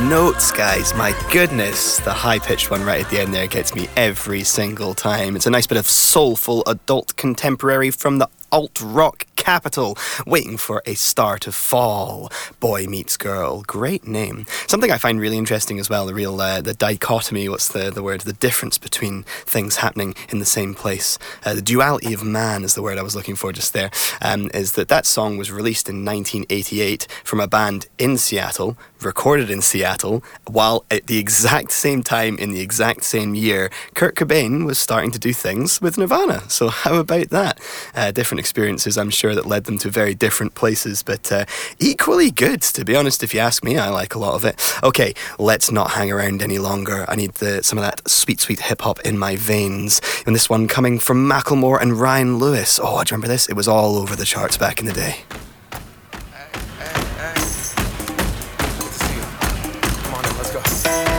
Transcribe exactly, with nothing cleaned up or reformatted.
notes, guys. My goodness. The high-pitched one right at the end there gets me every single time. It's a nice bit of soulful adult contemporary from the alt-rock capital, waiting for a star to fall. Boy Meets Girl. Great name. Something I find really interesting as well, the real, uh, the dichotomy, what's the, the word, the difference between things happening in the same place. Uh, the duality of man is the word I was looking for just there, um, is that that song was released in nineteen eighty-eight from a band in Seattle, recorded in Seattle, while at the exact same time, in the exact same year, Kurt Cobain was starting to do things with Nirvana. So how about that? Uh, different experiences, I'm sure, that led them to very different places, but uh, equally good, to be honest, if you ask me. I like a lot of it. Okay, let's not hang around any longer. I need the, some of that sweet, sweet hip-hop in my veins. And this one coming from Macklemore and Ryan Lewis. Oh, do you remember this? It was all over the charts back in the day. Hey, hey, hey. Good to see you. Come on in, let's go.